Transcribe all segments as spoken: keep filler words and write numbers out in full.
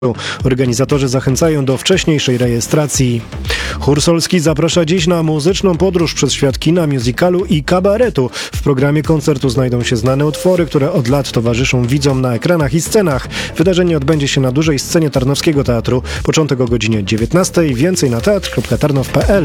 Organizatorzy zachęcają do wcześniejszej rejestracji. Chór Solski zaprasza dziś na muzyczną podróż przez świat kina, musicalu i kabaretu. W programie koncertu znajdą się znane utwory, które od lat towarzyszą widzom na ekranach i scenach. Wydarzenie odbędzie się na dużej scenie Tarnowskiego Teatru. Początek o godzinie dziewiętnastej. Więcej na teatr kropka tarnow kropka p l.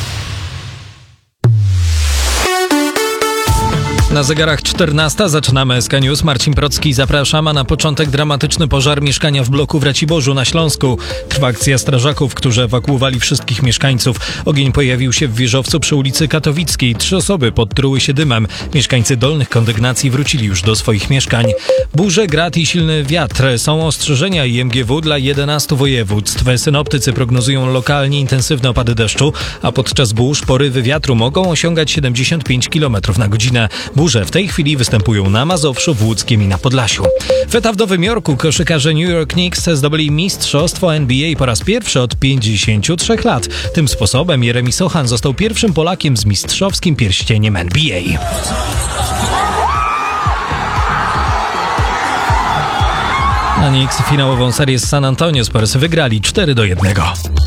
Na zegarach czternasta zaczynamy S K News. Marcin Procki, zapraszam, a na początek dramatyczny pożar mieszkania w bloku w Raciborzu na Śląsku. Trwa akcja strażaków, którzy ewakuowali wszystkich mieszkańców. Ogień pojawił się w wieżowcu przy ulicy Katowickiej. Trzy osoby podtruły się dymem. Mieszkańcy dolnych kondygnacji wrócili już do swoich mieszkań. Burze, grad i silny wiatr. Są ostrzeżenia I M G W dla jedenastu województw. Synoptycy prognozują lokalnie intensywne opady deszczu, a podczas burz porywy wiatru mogą osiągać siedemdziesiąt pięć kilometrów na godzinę. Burze w tej chwili występują na Mazowszu, w Łódzkiem i na Podlasiu. W eta w Nowym Jorku koszykarze New York Knicks zdobyli mistrzostwo N B A po raz pierwszy od pięćdziesięciu trzech lat. Tym sposobem Jeremy Sochan został pierwszym Polakiem z mistrzowskim pierścieniem N B A. A Knicks finałową serię z San Antonio Spurs wygrali cztery do jednego.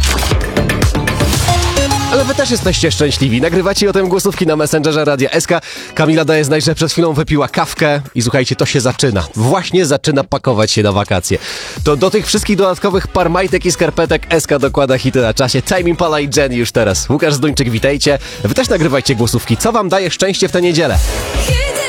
Ale wy też jesteście szczęśliwi. Nagrywacie o tym głosówki na Messengerze Radia S K. Kamila daje znać, że przed chwilą wypiła kawkę i słuchajcie, to się zaczyna. Właśnie zaczyna pakować się na wakacje. To do tych wszystkich dodatkowych par majtek i skarpetek S K dokłada hity na czasie. Time Impala i Jenny już teraz. Łukasz Zduńczyk, witajcie. Wy też nagrywajcie głosówki. Co wam daje szczęście w tę niedzielę?